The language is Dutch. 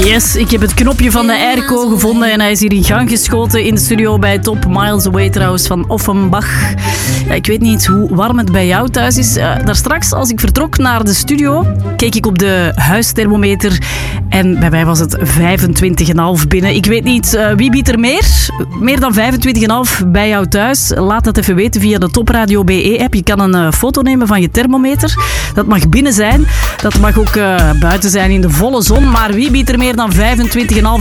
Yes, ik heb het knopje van de airco gevonden en hij is hier in gang geschoten in de studio bij Top. Miles Away trouwens van Offenbach. Ja, ik weet niet hoe warm het bij jou thuis is. Daarstraks, als ik vertrok naar de studio, keek ik op de huisthermometer en bij mij was het 25,5 binnen. Ik weet niet, wie biedt er meer? Meer dan 25,5 bij jou thuis? Laat dat even weten via de Top Radio BE-app. Je kan een foto nemen van je thermometer. Dat mag binnen zijn. Dat mag ook buiten zijn in de volle zon. Maar wie biedt er meer dan 25,5